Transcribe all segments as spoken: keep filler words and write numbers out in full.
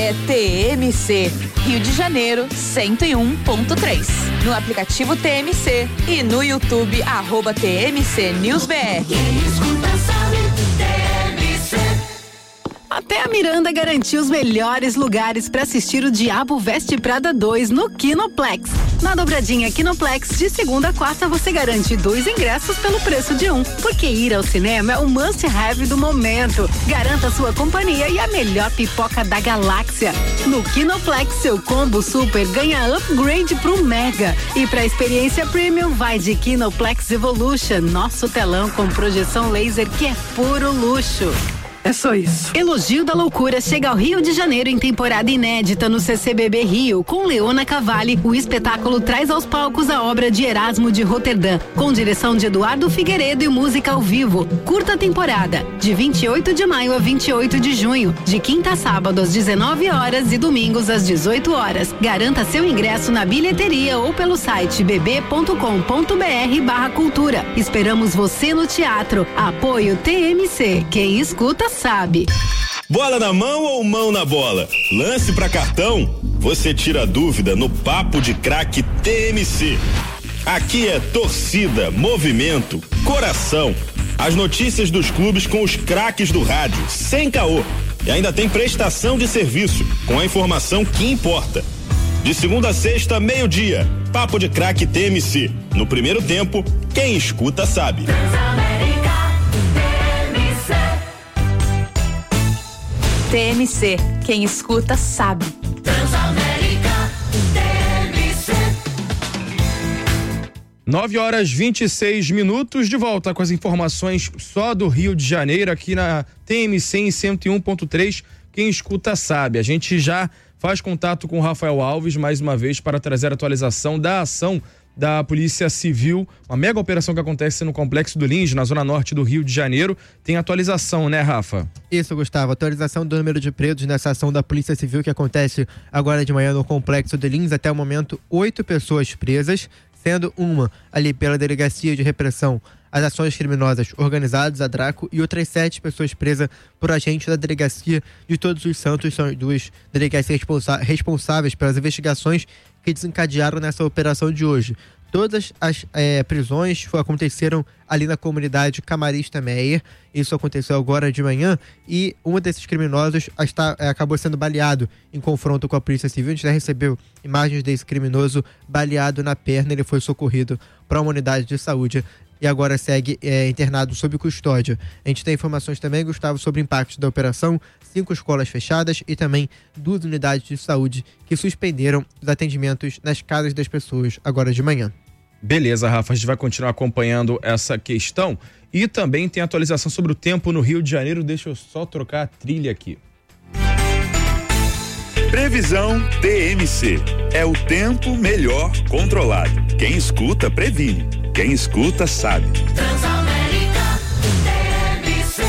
É T M C, Rio de Janeiro, cento e um ponto três. No aplicativo T M C e no YouTube, arroba T M C News B R. Até a Miranda garantiu os melhores lugares para assistir o Diabo Veste Prada dois no Kinoplex. Na dobradinha Kinoplex, de segunda a quarta, você garante dois ingressos pelo preço de um. Porque ir ao cinema é o must-have do momento. Garanta sua companhia e a melhor pipoca da galáxia. No Kinoplex, seu combo super ganha upgrade pro Mega. E pra experiência premium, vai de Kinoplex Evolution, nosso telão com projeção laser que é puro luxo. É só isso. Elogio da Loucura chega ao Rio de Janeiro em temporada inédita no C C B B Rio, com Leona Cavalli. O espetáculo traz aos palcos a obra de Erasmo de Roterdã, com direção de Eduardo Figueiredo e música ao vivo. Curta temporada, de vinte e oito de maio a vinte e oito de junho, de quinta a sábado às dezenove horas e domingos às dezoito horas. Garanta seu ingresso na bilheteria ou pelo site bb ponto com ponto br barra cultura. Esperamos você no teatro. Apoio T M C. Quem escuta sabe. Bola na mão ou mão na bola? Lance pra cartão? Você tira a dúvida no Papo de Craque T M C. Aqui é torcida, movimento, coração. As notícias dos clubes com os craques do rádio, sem caô. E ainda tem prestação de serviço, com a informação que importa. De segunda a sexta, meio-dia, Papo de Craque T M C. No primeiro tempo, quem escuta sabe. T M C, quem escuta sabe. Transamérica T M C. nove horas e vinte e seis minutos, de volta com as informações só do Rio de Janeiro, aqui na T M C em cento e um ponto três. Quem escuta sabe. A gente já faz contato com o Rafael Alves mais uma vez para trazer a atualização da ação da Polícia Civil, uma mega operação que acontece no Complexo do Lins, na zona norte do Rio de Janeiro. Tem atualização, né, Rafa? Isso, Gustavo, atualização do número de presos nessa ação da Polícia Civil que acontece agora de manhã no Complexo do Lins. Até o momento, oito pessoas presas, sendo uma ali pela Delegacia de Repressão às Ações Criminosas Organizadas, a DRACO, e outras sete pessoas presas por agentes da Delegacia de Todos os Santos. São as duas delegacias responsa- responsáveis pelas investigações que desencadearam nessa operação de hoje. Todas as é, prisões foi, aconteceram ali na comunidade Camarista Meyer. Isso aconteceu agora de manhã e um desses criminosos está, é, acabou sendo baleado em confronto com a Polícia Civil. A gente já recebeu imagens desse criminoso baleado na perna. Ele foi socorrido para uma unidade de saúde e agora segue é, internado sob custódia. A gente tem informações também, Gustavo, sobre o impacto da operação: cinco escolas fechadas e também duas unidades de saúde que suspenderam os atendimentos nas casas das pessoas agora de manhã. Beleza, Rafa, a gente vai continuar acompanhando essa questão e também tem atualização sobre o tempo no Rio de Janeiro. Deixa eu só trocar a trilha aqui. Previsão T M C. É o tempo melhor controlado. Quem escuta, previne. Quem escuta, sabe. Transamérica T M C.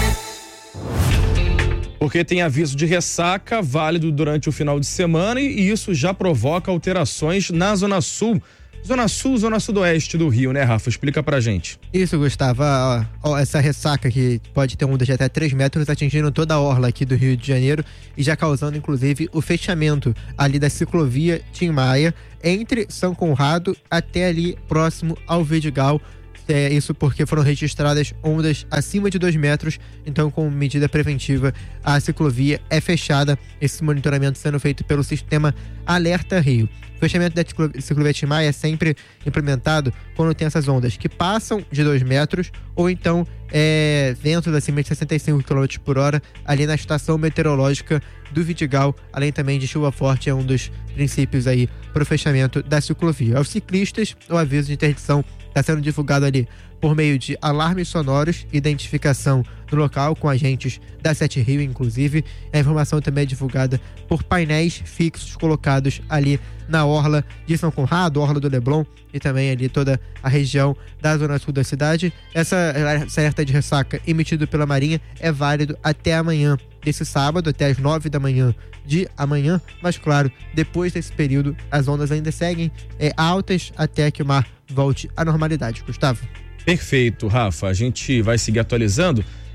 Porque tem aviso de ressaca válido durante o final de semana e isso já provoca alterações na Zona Sul. Zona Sul, Zona Sudoeste do Rio, né, Rafa? Explica pra gente. Isso, Gustavo. Ó, ó, essa ressaca que pode ter ondas de até três metros atingindo toda a orla aqui do Rio de Janeiro e já causando, inclusive, o fechamento ali da ciclovia Tim Maia entre São Conrado até ali próximo ao Vidigal. É, isso porque foram registradas ondas acima de dois metros, então, como medida preventiva, a ciclovia é fechada. Esse monitoramento sendo feito pelo sistema Alerta Rio. O fechamento da ciclovia Tim Maia é sempre implementado quando tem essas ondas que passam de dois metros ou então é, ventos acima de sessenta e cinco quilômetros por hora ali na estação meteorológica do Vidigal, além também de chuva forte. É um dos princípios aí para o fechamento da ciclovia. Aos ciclistas, o aviso de interdição está sendo divulgado ali por meio de alarmes sonoros, identificação do local com agentes da Sete Rio, inclusive. A informação também é divulgada por painéis fixos colocados ali na orla de São Conrado, orla do Leblon e também ali toda a região da zona sul da cidade. Essa alerta de ressaca emitido pela Marinha é válido até amanhã desse sábado, até as nove da manhã de amanhã, mas claro, depois desse período as ondas ainda seguem é, altas até que o mar volte à normalidade. Gustavo. Perfeito, Rafa. A gente vai seguir atualizando.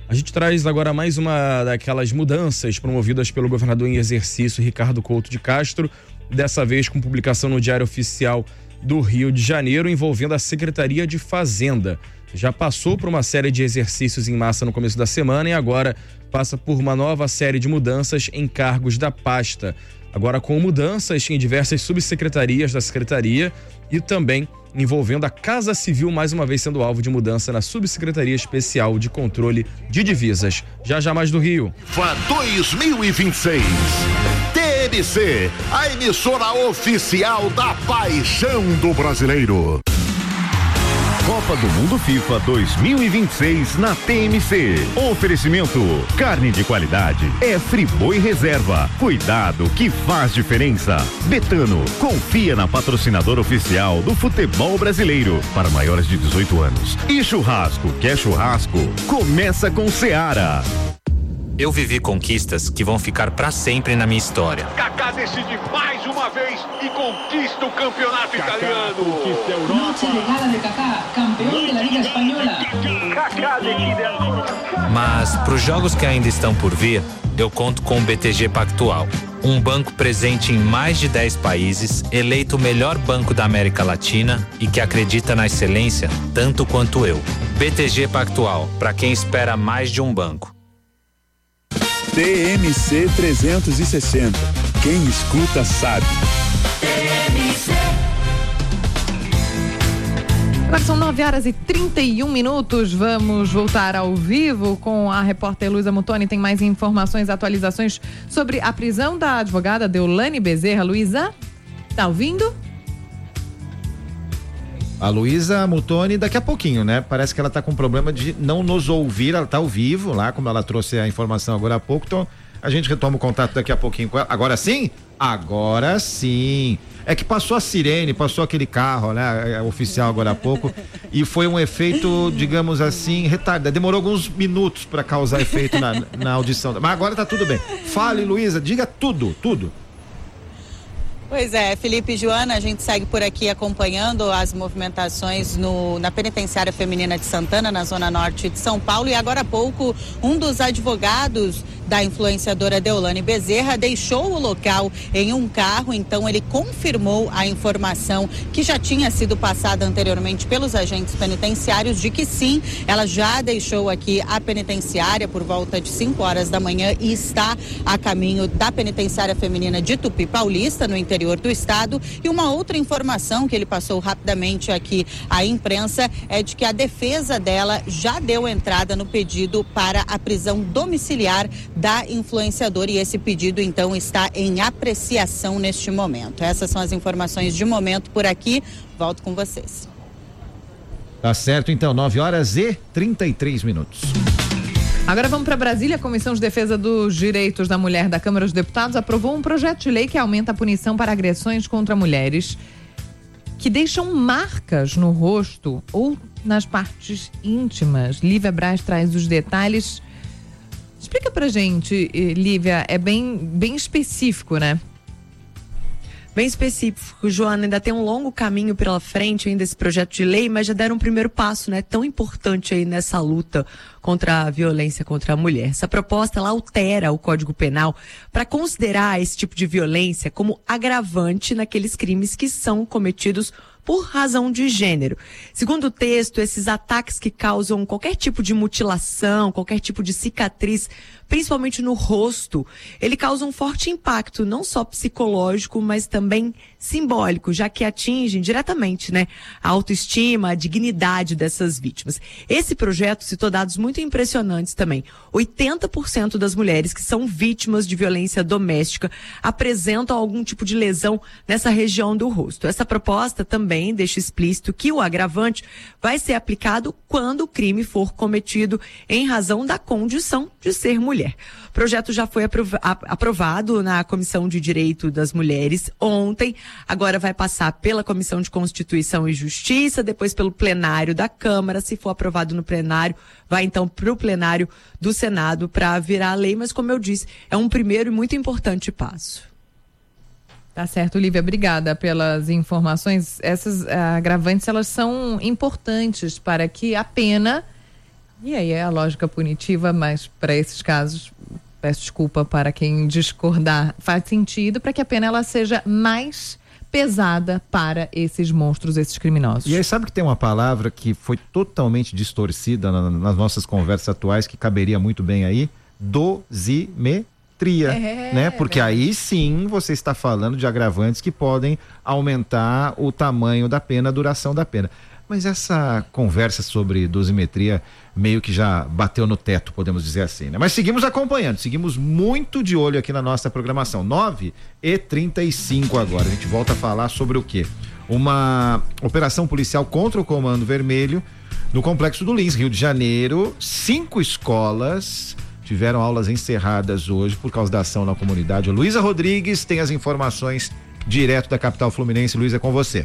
A gente traz agora mais uma daquelas mudanças promovidas pelo governador em exercício, Ricardo Couto de Castro, dessa vez com publicação no Diário Oficial do Rio de Janeiro, envolvendo a Secretaria de Fazenda. Já passou por uma série de exercícios em massa no começo da semana e agora passa por uma nova série de mudanças em cargos da pasta. Agora com mudanças em diversas subsecretarias da Secretaria e também envolvendo a Casa Civil, mais uma vez sendo alvo de mudança na Subsecretaria Especial de Controle de Divisas. Já já mais do Rio. FIFA dois mil e vinte e seis. T M C, a emissora oficial da paixão do brasileiro. Copa do Mundo FIFA dois mil e vinte e seis na T M C. Oferecimento: carne de qualidade é Friboi Reserva. Cuidado que faz diferença. Betano, confia na patrocinadora oficial do futebol brasileiro para maiores de dezoito anos. E churrasco, quer churrasco? Começa com Seara. Eu vivi conquistas que vão ficar pra sempre na minha história. Kaká decide mais uma vez e conquista o campeonato Kaká italiano. Conquista a Europa. Noche de gala de Kaká, campeão da Liga Espanhola. Kaká decide a... Mas pros jogos que ainda estão por vir, eu conto com o B T G Pactual. Um banco presente em mais de dez países, eleito o melhor banco da América Latina e que acredita na excelência tanto quanto eu. B T G Pactual, para quem espera mais de um banco. T M C trezentos e sessenta. Quem escuta sabe. Agora são nove horas e trinta e um minutos. Vamos voltar ao vivo com a repórter Luísa Mutoni. Tem mais informações, atualizações sobre a prisão da advogada Deolane Bezerra. Luísa, tá ouvindo? A Luísa Mutoni daqui a pouquinho, né? Parece que ela tá com problema de não nos ouvir, ela tá ao vivo lá, como ela trouxe a informação agora há pouco, então a gente retoma o contato daqui a pouquinho com ela. Agora sim? Agora sim. É que passou a sirene, passou aquele carro, né? Oficial agora há pouco, e foi um efeito, digamos assim, retardado. Demorou alguns minutos para causar efeito na, na audição. Mas agora tá tudo bem. Fale, Luísa, diga tudo, tudo. Pois é, Felipe e Joana, a gente segue por aqui acompanhando as movimentações no, na penitenciária feminina de Santana, na zona norte de São Paulo, e agora há pouco um dos advogados da influenciadora Deolane Bezerra deixou o local em um carro, então ele confirmou a informação que já tinha sido passada anteriormente pelos agentes penitenciários de que sim, ela já deixou aqui a penitenciária por volta de cinco horas da manhã e está a caminho da penitenciária feminina de Tupi Paulista, no interior do estado. E uma outra informação que ele passou rapidamente aqui à imprensa é de que a defesa dela já deu entrada no pedido para a prisão domiciliar da influenciadora e esse pedido então está em apreciação neste momento. Essas são as informações de momento por aqui. Volto com vocês. Tá certo, então, nove horas e trinta e três minutos. Agora vamos para Brasília. A Comissão de Defesa dos Direitos da Mulher da Câmara dos Deputados aprovou um projeto de lei que aumenta a punição para agressões contra mulheres que deixam marcas no rosto ou nas partes íntimas. Lívia Braz traz os detalhes. Explica pra gente, Lívia, é bem, bem específico, né? Bem específico, Joana, ainda tem um longo caminho pela frente ainda esse projeto de lei, mas já deram um primeiro passo, né? Tão importante aí nessa luta contra a violência contra a mulher. Essa proposta, ela altera o Código Penal para considerar esse tipo de violência como agravante naqueles crimes que são cometidos por razão de gênero. Segundo o texto, esses ataques que causam qualquer tipo de mutilação, qualquer tipo de cicatriz, principalmente no rosto, ele causa um forte impacto, não só psicológico, mas também simbólico, já que atingem diretamente, né, a autoestima, a dignidade dessas vítimas. Esse projeto citou dados muito impressionantes também. oitenta por cento das mulheres que são vítimas de violência doméstica apresentam algum tipo de lesão nessa região do rosto. Essa proposta também deixa explícito que o agravante vai ser aplicado quando o crime for cometido em razão da condição de ser mulher. O projeto já foi aprovado na Comissão de Direito das Mulheres ontem, agora vai passar pela Comissão de Constituição e Justiça, depois pelo plenário da Câmara. Se for aprovado no plenário, vai então para o plenário do Senado para virar lei, mas como eu disse, é um primeiro e muito importante passo. Tá certo, Lívia, obrigada pelas informações. Essas uh, agravantes, elas são importantes para que a pena E aí é a lógica punitiva, mas para esses casos, peço desculpa para quem discordar, faz sentido para que a pena ela seja mais pesada para esses monstros, esses criminosos. E aí sabe que tem uma palavra que foi totalmente distorcida na, nas nossas conversas atuais, que caberia muito bem aí? Dosimetria, é, né? Porque é. aí sim você está falando de agravantes que podem aumentar o tamanho da pena, a duração da pena. Mas essa conversa sobre dosimetria meio que já bateu no teto, podemos dizer assim, né? Mas seguimos acompanhando, seguimos muito de olho aqui na nossa programação. nove e trinta e cinco agora. A gente volta a falar sobre o quê? Uma operação policial contra o Comando Vermelho no Complexo do Lins, Rio de Janeiro. Cinco escolas tiveram aulas encerradas hoje por causa da ação na comunidade. Luísa Rodrigues tem as informações direto da capital fluminense. Luísa, é com você.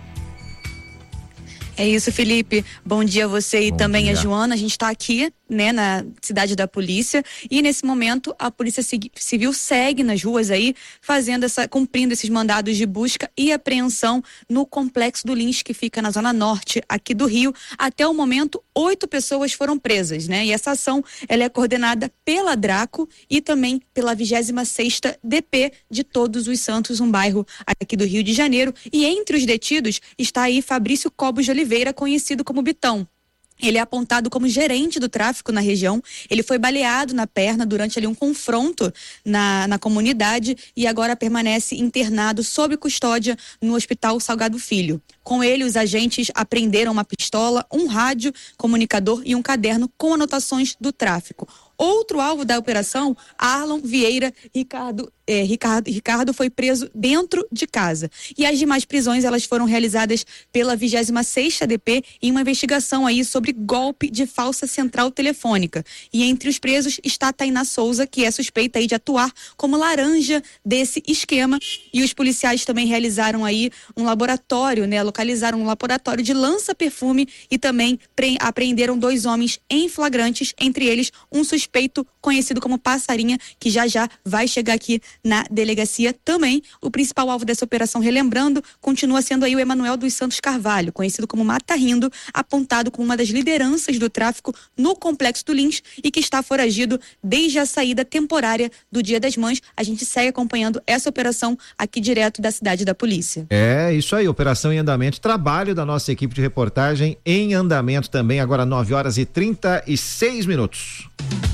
É isso, Felipe. Bom dia a você e Bom também dia. a Joana. A gente está aqui, né, na cidade da polícia e nesse momento a Polícia Civil segue nas ruas aí, fazendo essa, cumprindo esses mandados de busca e apreensão no Complexo do Lins, que fica na zona norte aqui do Rio. Até o momento, oito pessoas foram presas, né? E essa ação, ela é coordenada pela Draco e também pela vigésima sexta D P de Todos os Santos, um bairro aqui do Rio de Janeiro. E entre os detidos está aí Fabrício Cobos de Oliveira, conhecido como Bitão. Ele é apontado como gerente do tráfico na região. Ele foi baleado na perna durante ali um confronto na, na comunidade e agora permanece internado sob custódia no Hospital Salgado Filho. Com ele, os agentes apreenderam uma pistola, um rádio, comunicador e um caderno com anotações do tráfico. Outro alvo da operação, Arlon Vieira Ricardo, eh, Ricardo, Ricardo foi preso dentro de casa. E as demais prisões, elas foram realizadas pela vigésima sexta D P em uma investigação aí sobre golpe de falsa central telefônica. E entre os presos está a Tainá Souza, que é suspeita aí de atuar como laranja desse esquema. E os policiais também realizaram aí um laboratório, né? Localizaram um laboratório de lança-perfume e também pre- apreenderam dois homens em flagrantes, entre eles um suspeito conhecido como Passarinha, que já já vai chegar aqui na delegacia também. O principal alvo dessa operação, relembrando, continua sendo aí o Emanuel dos Santos Carvalho, conhecido como Mata Rindo, apontado como uma das lideranças do tráfico no Complexo do Lins e que está foragido desde a saída temporária do Dia das Mães. A gente segue acompanhando essa operação aqui direto da cidade da polícia. É, isso aí, operação em andamento, trabalho da nossa equipe de reportagem em andamento também, agora nove horas e trinta e seis minutos.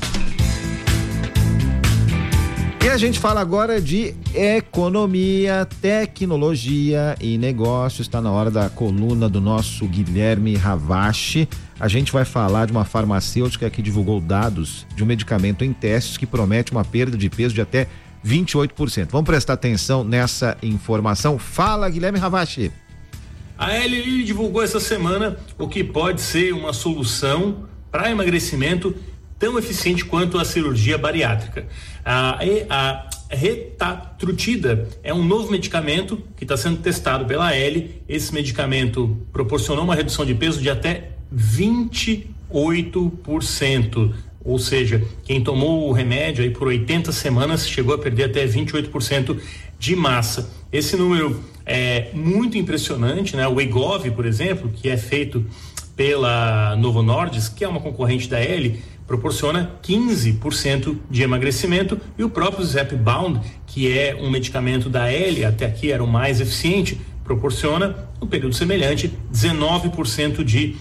E a gente fala agora de economia, tecnologia e negócios. Está na hora da coluna do nosso Guilherme Ravache. A gente vai falar de uma farmacêutica que divulgou dados de um medicamento em testes que promete uma perda de peso de até vinte e oito por cento. Vamos prestar atenção nessa informação. Fala, Guilherme Ravache. A Eli Lilly divulgou essa semana o que pode ser uma solução para emagrecimento tão eficiente quanto a cirurgia bariátrica. A, a retatrutida é um novo medicamento que está sendo testado pela Eli. Esse medicamento proporcionou uma redução de peso de até vinte e oito por cento. Ou seja, quem tomou o remédio aí por oitenta semanas chegou a perder até vinte e oito por cento de massa. Esse número é muito impressionante, né? O Wegovy, por exemplo, que é feito pela Novo Nordisk, que é uma concorrente da Eli, proporciona quinze por cento de emagrecimento, e o próprio Zepbound, que é um medicamento da Eli, até aqui era o mais eficiente, proporciona, no período semelhante, dezenove por cento de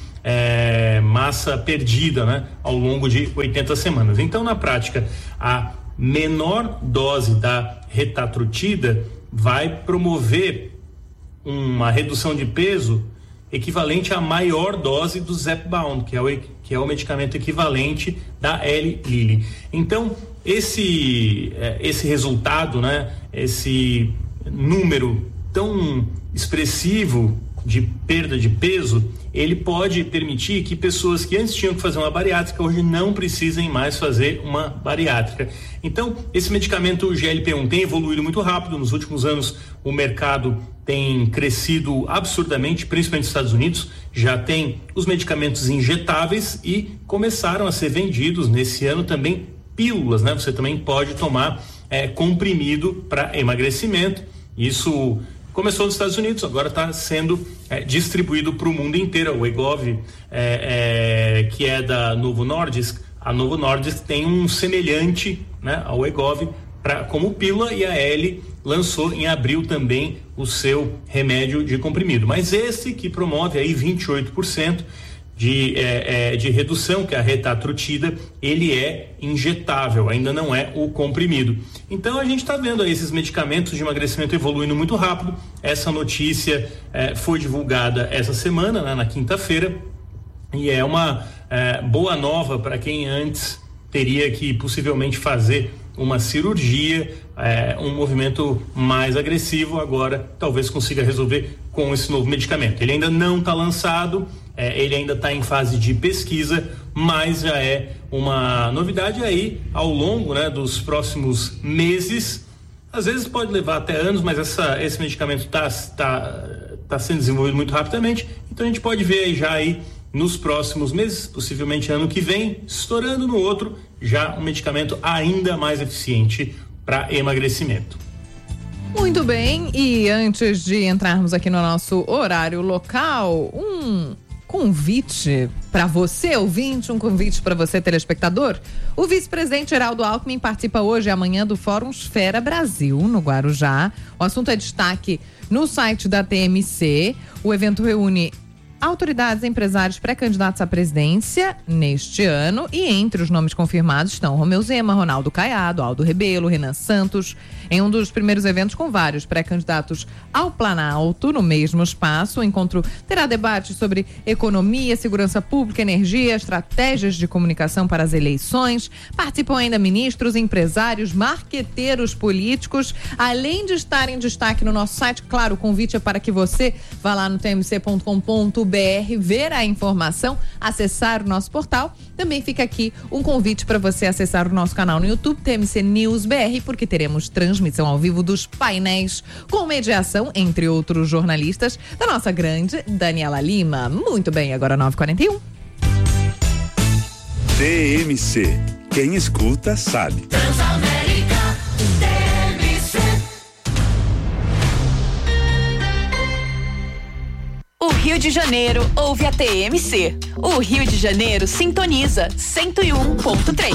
eh, massa perdida, né, ao longo de oitenta semanas. Então, na prática, a menor dose da retatrutida vai promover uma redução de peso equivalente à maior dose do Zepbound, que é o, que é o medicamento equivalente da Eli Lilly. Então, esse, esse resultado, né, esse número tão expressivo de perda de peso, ele pode permitir que pessoas que antes tinham que fazer uma bariátrica hoje não precisem mais fazer uma bariátrica. Então, esse medicamento G L P um tem evoluído muito rápido. Nos últimos anos, o mercado tem crescido absurdamente, principalmente nos Estados Unidos. Já tem os medicamentos injetáveis e começaram a ser vendidos nesse ano também pílulas, né? Você também pode tomar é, comprimido para emagrecimento. Isso Começou nos Estados Unidos, agora está sendo é, distribuído para o mundo inteiro. O Wegovy, é, é, que é da Novo Nordisk, a Novo Nordisk tem um semelhante, né, ao Wegovy pra, como pílula, e a L lançou em abril também o seu remédio de comprimido. Mas esse que promove aí vinte e oito por cento de, é, é, de redução, que é a retatrutida, ele é injetável, ainda não é o comprimido. Então a gente está vendo aí esses medicamentos de emagrecimento evoluindo muito rápido. Essa notícia é, foi divulgada essa semana, né, na quinta-feira, e é uma é, boa nova para quem antes teria que possivelmente fazer uma cirurgia, é, um movimento mais agressivo, agora talvez consiga resolver com esse novo medicamento. Ele ainda não está lançado, é, ele ainda está em fase de pesquisa, mas já é uma novidade aí ao longo, né, dos próximos meses. Às vezes pode levar até anos, mas essa, esse medicamento está tá, tá sendo desenvolvido muito rapidamente, então a gente pode ver aí já aí nos próximos meses, possivelmente ano que vem, estourando no outro, já um medicamento ainda mais eficiente para emagrecimento. Muito bem, e antes de entrarmos aqui no nosso horário local, um convite para você, ouvinte, um convite para você, telespectador. O vice-presidente Geraldo Alckmin participa hoje e amanhã do Fórum Esfera Brasil, no Guarujá. O assunto é destaque no site da T M C. O evento reúne autoridades, empresários, pré-candidatos à presidência neste ano, e entre os nomes confirmados estão Romeu Zema, Ronaldo Caiado, Aldo Rebelo, Renan Santos, em um dos primeiros eventos com vários pré-candidatos ao Planalto no mesmo espaço. O encontro terá debates sobre economia, segurança pública, energia, estratégias de comunicação para as eleições. Participam ainda ministros, empresários, marqueteiros políticos, além de estar em destaque no nosso site. Claro, o convite é para que você vá lá no t m c ponto com ponto b r, ver a informação, acessar o nosso portal. Também fica aqui um convite para você acessar o nosso canal no YouTube, T M C News B R, porque teremos transmissão ao vivo dos painéis com mediação, entre outros jornalistas, da nossa grande Daniela Lima. Muito bem, agora nove e quarenta e um. T M C. Quem escuta sabe. Transamérica, T M C. O Rio de Janeiro ouve a T M C. O Rio de Janeiro sintoniza cento e um ponto três.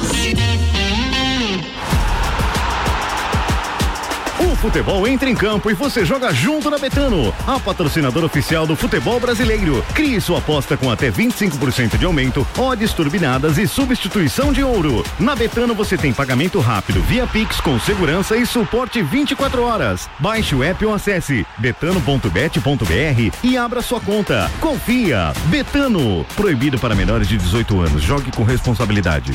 O futebol entra em campo e você joga junto na Betano, a patrocinadora oficial do futebol brasileiro. Crie sua aposta com até vinte e cinco por cento de aumento, odds turbinadas e substituição de ouro. Na Betano você tem pagamento rápido via Pix com segurança e suporte vinte e quatro horas. Baixe o app ou acesse betano ponto bet ponto b r e abra sua conta. Confia. Betano. Proibido para menores de dezoito anos. Jogue com responsabilidade.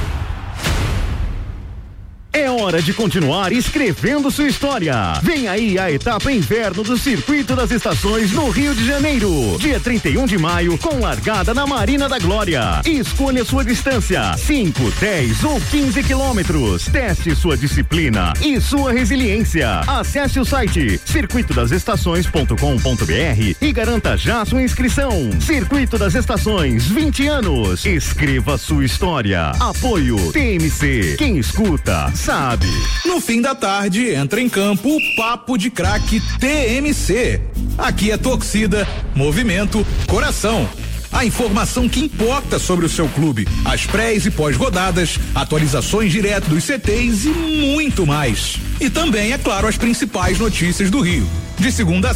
É hora de continuar escrevendo sua história. Vem aí a etapa inverno do Circuito das Estações no Rio de Janeiro. Dia trinta e um de maio, com largada na Marina da Glória. Escolha sua distância, cinco, dez ou quinze quilômetros. Teste sua disciplina e sua resiliência. Acesse o site circuito das estações ponto com ponto b r e garanta já sua inscrição. Circuito das Estações, vinte anos. Escreva sua história. Apoio T M C. Quem escuta sabe. No fim da tarde, entra em campo o Papo de Craque T M C. Aqui é torcida, movimento, coração. A informação que importa sobre o seu clube, as prés e pós-rodadas, atualizações direto dos C Ts e muito mais. E também, é claro, as principais notícias do Rio. De segunda a